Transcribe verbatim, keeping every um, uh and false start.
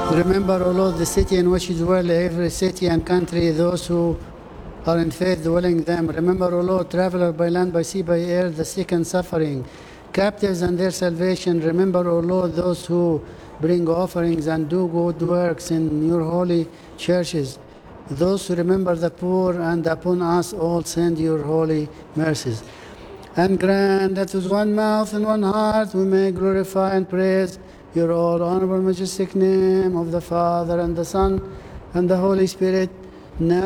Remember, O Lord, the city in which you dwell, every city and country, those who are in faith dwelling them. Remember, O Lord, traveler by land, by sea, by air, the sick and suffering, captives and their salvation. Remember, O Lord, those who bring offerings and do good works in your holy churches. Those who remember the poor, and upon us all send your holy mercies. And grant that with one mouth and one heart we may glorify and praise your all honorable, majestic name of the Father, and the Son, and the Holy Spirit, now